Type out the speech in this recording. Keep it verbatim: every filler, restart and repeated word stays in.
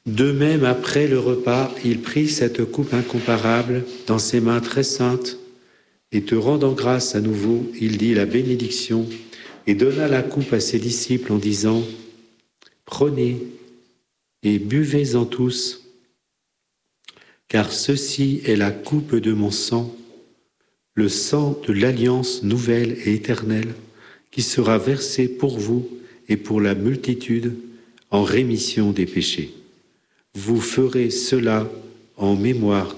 De même, après le repas, il prit cette coupe incomparable dans ses mains très saintes, et te rendant grâce à nouveau, il dit la bénédiction, et donna la coupe à ses disciples en disant, « Prenez et buvez-en tous, car ceci est la coupe de mon sang, le sang de l'alliance nouvelle et éternelle, qui sera versé pour vous et pour la multitude en rémission des péchés. Vous ferez cela en mémoire de moi. »